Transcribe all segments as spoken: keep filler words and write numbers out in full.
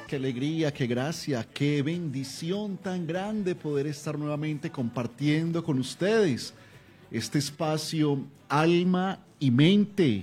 qué alegría, qué gracia, qué bendición tan grande poder estar nuevamente compartiendo con ustedes este espacio Alma y Mente.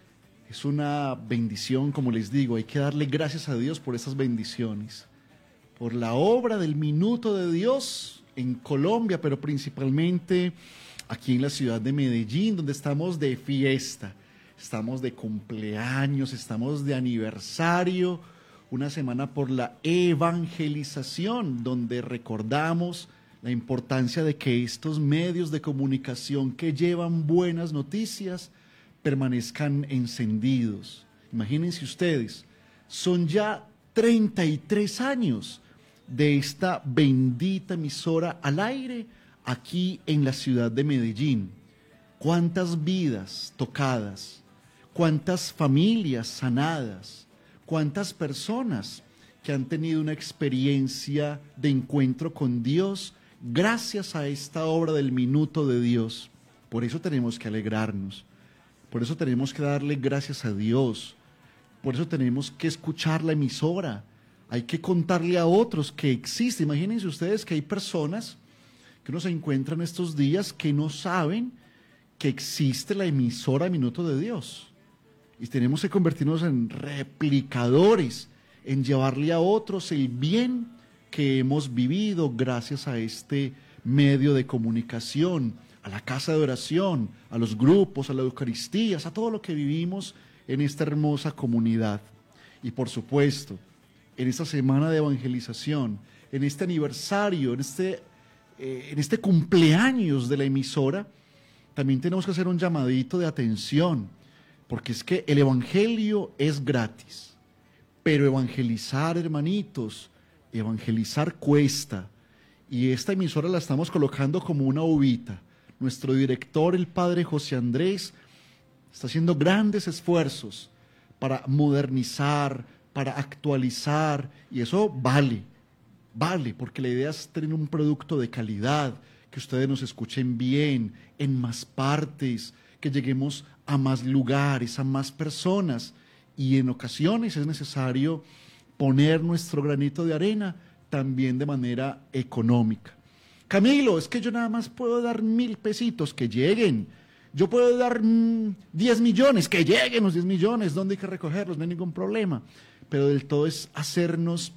Es una bendición, como les digo, hay que darle gracias a Dios por esas bendiciones, por la obra del Minuto de Dios en Colombia, pero principalmente aquí en la ciudad de Medellín, donde estamos de fiesta, estamos de cumpleaños, estamos de aniversario, una semana por la evangelización, donde recordamos la importancia de que estos medios de comunicación que llevan buenas noticias permanezcan encendidos. Imagínense ustedes, son ya treinta y tres años de esta bendita emisora al aire aquí en la ciudad de Medellín. Cuántas vidas tocadas, cuántas familias sanadas, cuántas personas que han tenido una experiencia de encuentro con Dios gracias a esta obra del Minuto de Dios. Por eso tenemos que alegrarnos, por eso tenemos que darle gracias a Dios, por eso tenemos que escuchar la emisora, hay que contarle a otros que existe. Imagínense ustedes que hay personas que uno se encuentra en estos días que no saben que existe la emisora Minuto de Dios. Y tenemos que convertirnos en replicadores, en llevarle a otros el bien que hemos vivido gracias a este medio de comunicación, a la casa de oración, a los grupos, a las Eucaristías, a todo lo que vivimos en esta hermosa comunidad. Y por supuesto, en esta semana de evangelización, en este aniversario, en este, eh, en este cumpleaños de la emisora, también tenemos que hacer un llamadito de atención, porque es que el evangelio es gratis, pero evangelizar, hermanitos, evangelizar cuesta, y esta emisora la estamos colocando como una uvita. Nuestro director, el padre José Andrés, está haciendo grandes esfuerzos para modernizar, para actualizar, y eso vale, vale, porque la idea es tener un producto de calidad, que ustedes nos escuchen bien, en más partes, que lleguemos a más lugares, a más personas, y en ocasiones es necesario poner nuestro granito de arena también de manera económica. Camilo, es que yo nada más puedo dar mil pesitos, que lleguen. Yo puedo dar mmm, diez millones, que lleguen los diez millones, ¿dónde hay que recogerlos? No hay ningún problema. Pero del todo es hacernos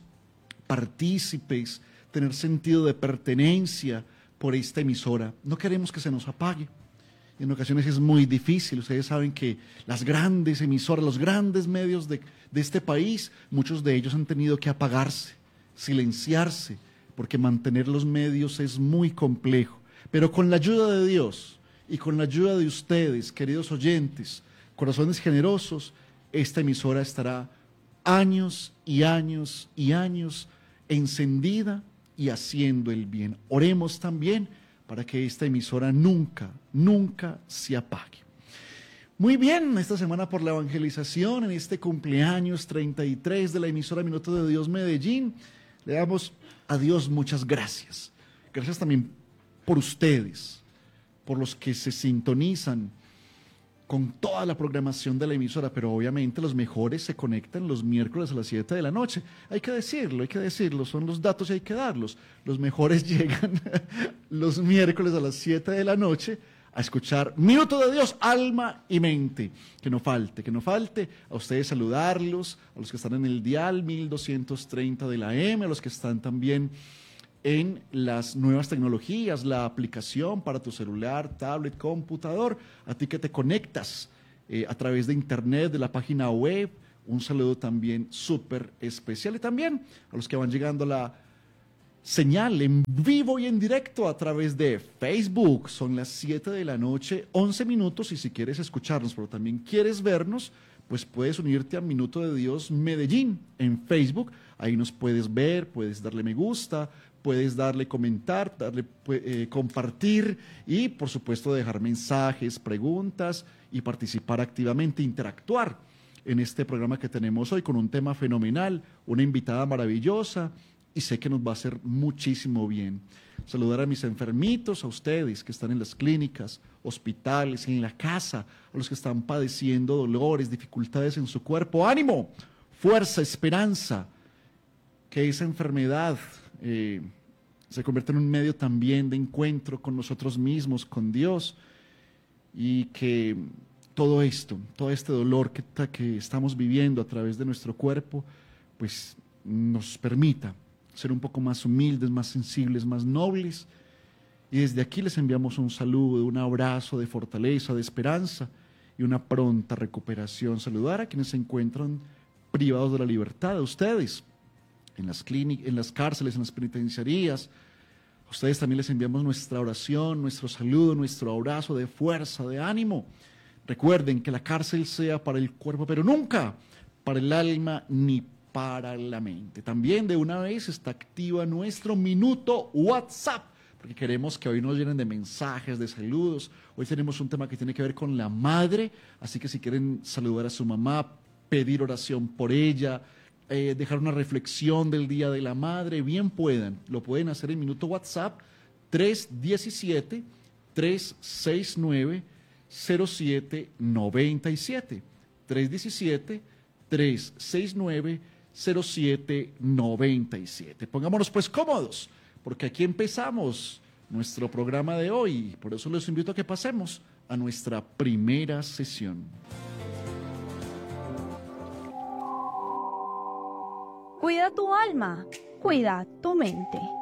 partícipes, tener sentido de pertenencia por esta emisora. No queremos que se nos apague. En ocasiones es muy difícil. Ustedes saben que las grandes emisoras, los grandes medios de, de este país, muchos de ellos han tenido que apagarse, silenciarse, porque mantener los medios es muy complejo. Pero con la ayuda de Dios y con la ayuda de ustedes, queridos oyentes, corazones generosos, esta emisora estará años y años y años encendida y haciendo el bien. Oremos también para que esta emisora nunca, nunca se apague. Muy bien, esta semana por la evangelización, en este cumpleaños treinta y tres de la emisora Minuto de Dios Medellín, le damos a Dios muchas gracias. Gracias también por ustedes, por los que se sintonizan con toda la programación de la emisora, pero obviamente los mejores se conectan los miércoles a las siete de la noche. Hay que decirlo, hay que decirlo, son los datos y hay que darlos. Los mejores llegan los miércoles a las siete de la noche a escuchar Minuto de Dios, Alma y Mente. Que no falte, que no falte a ustedes saludarlos, a los que están en el dial mil doscientos treinta de la A M, a los que están también en las nuevas tecnologías, la aplicación para tu celular, tablet, computador, a ti que te conectas eh, a través de internet, de la página web, un saludo también súper especial, y también a los que van llegando a la señal en vivo y en directo a través de Facebook. Son las siete de la noche, once minutos, y si quieres escucharnos, pero también quieres vernos, pues puedes unirte a Minuto de Dios Medellín en Facebook. Ahí nos puedes ver, puedes darle me gusta, puedes darle comentar, darle eh, compartir y por supuesto dejar mensajes, preguntas y participar activamente, interactuar en este programa que tenemos hoy con un tema fenomenal, una invitada maravillosa, y sé que nos va a hacer muchísimo bien. Saludar a mis enfermitos, a ustedes que están en las clínicas, hospitales, en la casa, a los que están padeciendo dolores, dificultades en su cuerpo. ¡Ánimo! Fuerza, esperanza. que esa enfermedad eh, se convierta en un medio también de encuentro con nosotros mismos, con Dios, y que todo esto, todo este dolor que, que estamos viviendo a través de nuestro cuerpo, pues nos permita ser un poco más humildes, más sensibles, más nobles. Y desde aquí les enviamos un saludo, un abrazo de fortaleza, de esperanza y una pronta recuperación. Saludar a quienes se encuentran privados de la libertad, a ustedes, en las clínicas, en las cárceles, en las penitenciarías. A ustedes también les enviamos nuestra oración, nuestro saludo, nuestro abrazo de fuerza, de ánimo. Recuerden que la cárcel sea para el cuerpo, pero nunca para el alma ni para la mente. También de una vez está activa nuestro minuto WhatsApp, porque queremos que hoy nos llenen de mensajes, de saludos. Hoy tenemos un tema que tiene que ver con la madre, así que si quieren saludar a su mamá, pedir oración por ella, eh, dejar una reflexión del Día de la Madre, bien puedan. Lo pueden hacer en minuto WhatsApp tres uno siete, tres seis nueve, cero siete nueve siete. tres uno siete, tres seis nueve, cero siete nueve siete. Pongámonos pues cómodos, porque aquí empezamos nuestro programa de hoy. Por eso les invito a que pasemos a nuestra primera sesión. Cuida tu alma, cuida tu mente.